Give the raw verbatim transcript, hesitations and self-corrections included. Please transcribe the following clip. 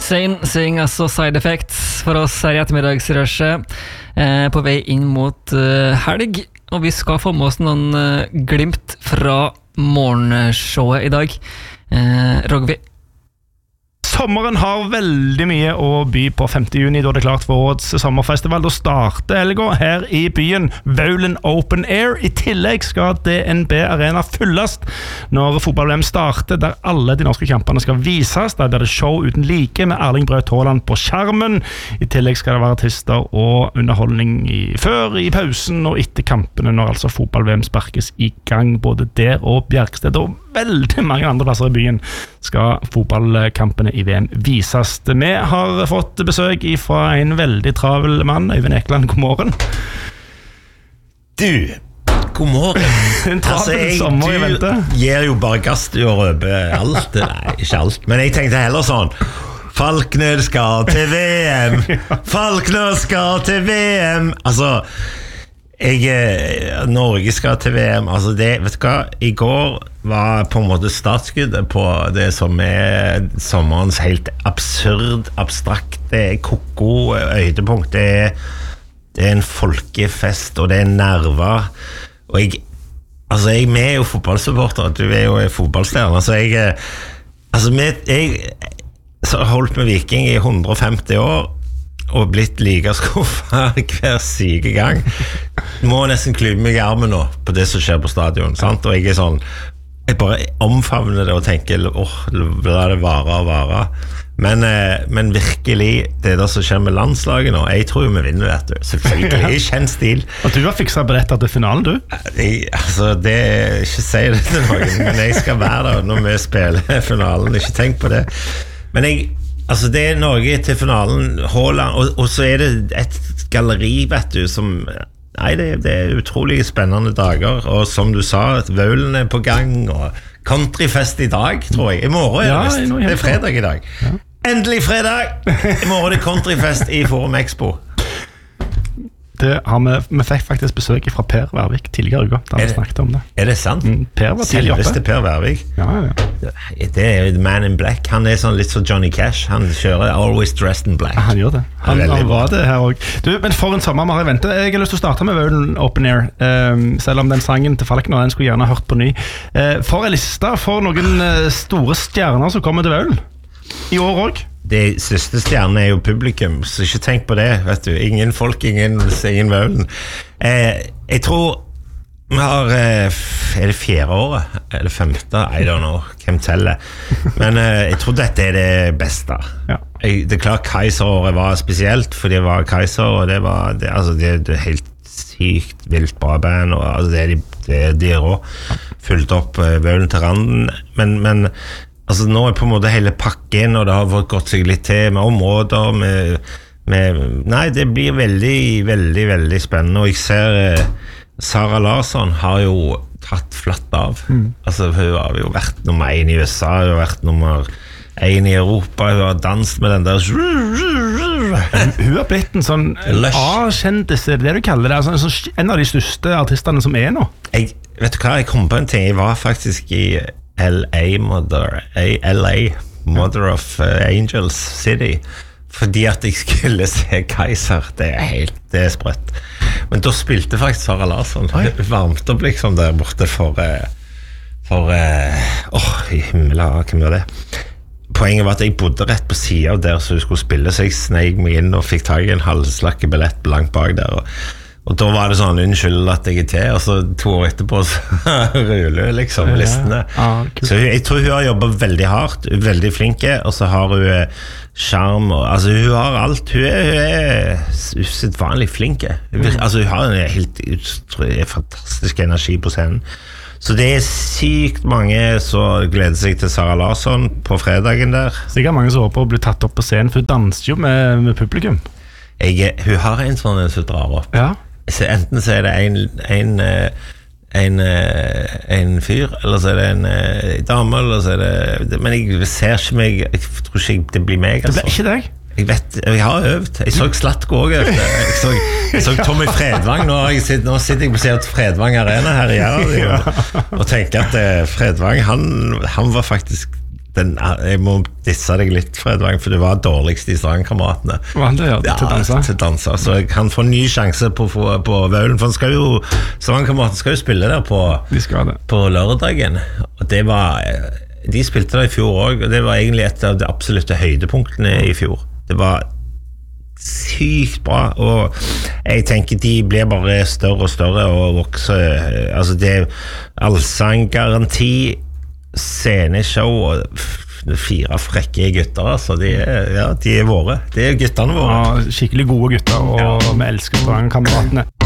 Sane Sing, altså Side Effects for oss her i ettermiddagsrushet eh, på vei inn mot eh, helg, og vi skal få med oss noen eh, glimt fra morgenshowet i dag. eh, Rogvi. Sommeren har veldig mye å by på. Femte juni, da er det klart for årets sommerfestival. Da starter helga her i byen Vaulen Open Air. I tillegg skal D N B Arena fylles når fotball-V M starter, der alle de norske kampene skal vises. Der blir det show uten like med Erling Braut Haaland på skjermen. I tillegg skal det være artister og underholdning i, før, i pausen og etter kampene, når altså fotball-V M sparkes i gang. Både der og Bjerksted og veldig mange andre plasser i byen skal fotballkampene i V M vises. Vi har fått besøk fra en veldig travel mann, Øyvind Ekeland. God morgen. Du, god morgen. En travel altså, jeg, sommer i vente. Du gir jo bare gass til å røpe alt. Nei, ikke alt. Men jeg tenkte heller sånn: Falkner skal til V M! Falkner skal til V M! Altså, jeg, Norge skal til V M. Altså det, vet du hva? I går var på en måte startskuddet på det som er sommerens helt absurd, abstrakte, koko øydepunkt. Det er, det er en folkefest, og det er nerver. Og jeg, altså jeg, vi er jo fotballsupporter, du er jo fotballstjerne, så jeg, altså jeg, jeg har holdt med Viking i hundre og femti år, og blitt like skuffet hver syke gang. Må nesten klype meg i armen nå på det som skjer på stadion, sant? Og jeg er sånn, jeg bare omfavner det og tenker, åh, la det vare og vare. Men, eh, men virkelig, det der som skjer med landslaget nå, jeg tror vi vinner dette, selvfølgelig, i kjent stil. Og du har fikset billetter til finalen, du? Jeg, altså, det er ikke si det til noen, men jeg skal være der når vi spiller finalen, ikke tenk på det. Men jeg, altså det er Norge til finalen, Haaland, og, og så er det et galleri, vet du, som, nei, det, det er utrolig spennende dager, og som du sa, Vaulen er på gang, og countryfest i dag, tror jeg. I morgen er det vist. Ja, det er fredag i dag. Ja. Endelig fredag! I morgen er det countryfest i Forum Expo. Det har vi, vi fikk faktisk besøk fra Per Vervik tidligere i uka, da vi snakket om det. Er det sant? Mm, Per var tidlig oppe. Selveste Per Vervik? Ja, ja. Det er jo Man in Black. Han er sånn litt som Johnny Cash. Han kjører Always Dressed in Black. Ja, han gjør det. Han, han var det her også. Du, men for en sommer vi har i vente. Jeg har lyst til å starte med Vaulen Open Air, um, selv om den sangen til Falkner, den skulle gjerne hørt på ny. Uh, for en liste for noen uh, store stjerner som kommer til Vaulen i år også. Det største stjernen er jo publikum, så ikke tenk på det, vet du. Ingen folk, ingen, ingen Vaulen. Eh, jeg tror vi har, eh, er det fjerde året? Er det femte? I don't know, hvem teller? Men eh, jeg tror dette er det beste. Ja. Jeg, det er klart Kaiser-året var spesielt, for det var Kaiser, og det var det, altså, det, det er helt sykt vilt bra band, og altså, det er de, det er de også. Fulgt opp eh, Vaulen til randen, men, men altså nå er på en måte hele pakken, og det har fått gått seg litt til med områder, med, med, nei, det blir veldig, veldig, veldig spennende, og jeg ser eh, Sara Larsson har jo tatt flatt av. Mm. Altså hun har jo vært nummer en i U S A, hun har vært nummer en i Europa, hun har danset med den der hun har blitt en sånn A-kjendis, det er det du kaller det, altså, en av de største artistene som er nå. Jeg, vet du hva, jeg kom på en ting, jeg var faktisk i L A Mother, L A Mother of uh, Angels City, fordi at jeg skulle se Kaiser. Det er helt, det er sprøtt. Men da spilte faktisk Sara Larsson. Det varmt opp liksom der borte for uh, for uh, åh, i himmelen, hvem var det? Poenget var at jeg bodde rett på siden av der så hun skulle spille, så jeg sneik meg inn og fikk tag i en halvslakke billett langt bak der, og Og da var det sånn, unnskyld at jeg er til, og så to år etterpå så ruller liksom listene. Ja, ja. Ah, så jeg tror hun har jobbet veldig hardt, veldig flinke, og så har hun charm, og, altså hun har alt, hun er, hun er usedvanlig flinke. Altså hun har en helt utrolig fantastisk energi på scenen. Så det er sykt mange som gleder seg til Sara Larsson på fredagen der. Sikkert mange som håper å bli tatt opp på scenen, for hun danser jo med, med publikum. Jeg, hun har en sånn som drar opp. Ja. Så enten så er det en, en, en, en fyr, eller så er det en dame, eller så er det, men jeg ser ikke meg, jeg tror ikke det blir meg, altså. Det blir ikke deg? Jeg vet, jeg har øvd. Jeg så Slatko også øvd. Jeg så, jeg så Tommy Fredvang. Nå, jeg sitter, nå sitter jeg på siden til Fredvang Arena her i Gjerd og, og tenker at Fredvang, han, han var faktisk den, jeg må disse deg litt, Fredvang, for det var dårligst i Strandkameratene. Hva han det gjør ja, til dansa? til dansa, så han får en ny sjanse på, på, på Vaulen, for han skal jo, Strandkameratene skal jo spille der på, De skal det. på lørdagen, og det var, de spilte der i fjor også, og det var egentlig et av de absolutte høydepunktene i fjor. Det var sykt bra, og jeg tenker de blir bare større og større og vokser, altså det er allsang, garanti, sceneshow og fire frekke gutter, altså de er, ja, de er våre, det er gutterne våre. Ja, skikkelig gode gutter, og ja. Vi elsker Strandkameratene.